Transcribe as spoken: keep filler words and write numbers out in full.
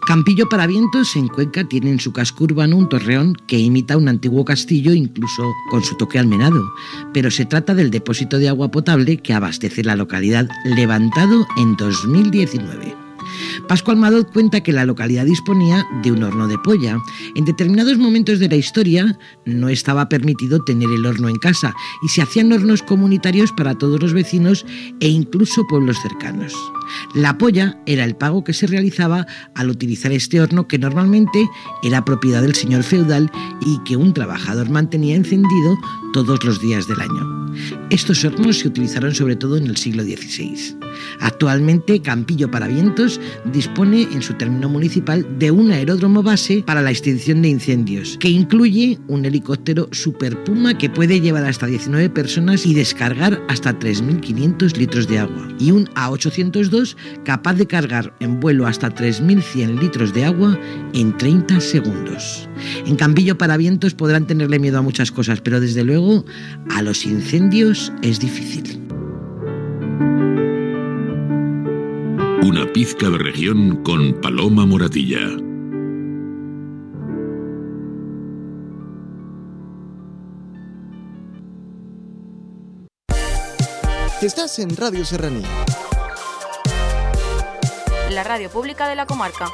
Campillo Paravientos, en Cuenca, tiene en su casco urbano un torreón que imita un antiguo castillo, incluso con su toque almenado, pero se trata del depósito de agua potable que abastece la localidad, levantado en dos mil diecinueve. Pascual Madot cuenta que la localidad disponía de un horno de polla. En determinados momentos de la historia no estaba permitido tener el horno en casa y se hacían hornos comunitarios para todos los vecinos e incluso pueblos cercanos. La polla era el pago que se realizaba al utilizar este horno, que normalmente era propiedad del señor feudal y que un trabajador mantenía encendido todos los días del año. Estos hornos se utilizaron sobre todo en el siglo dieciséis. Actualmente, Campillo Paravientos dispone en su término municipal de un aeródromo base para la extinción de incendios, que incluye un helicóptero Super Puma que puede llevar hasta diecinueve personas y descargar hasta tres mil quinientos litros de agua, y un A ochocientos dos capaz de cargar en vuelo hasta tres mil cien litros de agua en treinta segundos. En Campillo Paravientos podrán tenerle miedo a muchas cosas, pero desde luego a los incendios es difícil. Una pizca de región con Paloma Moratilla. Estás en Radio Serranía, la radio pública de la comarca.